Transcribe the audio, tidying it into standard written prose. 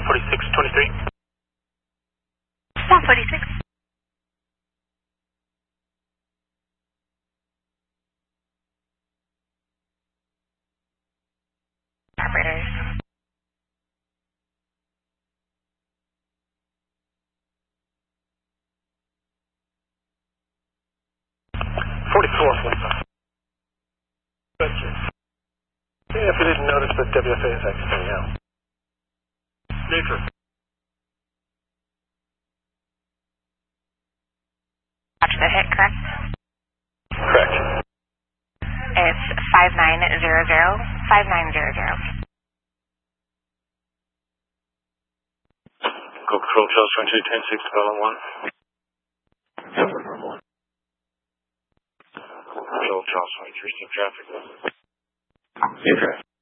4623. South 46. Operators. 44. Yeah, if you didn't notice that WFA is exiting now. Baker. Watch the hit, correct? Correct. It's 5900. 5900. Go Control Charles 2210 6 Development 1. Control Charles 23 traffic. Okay.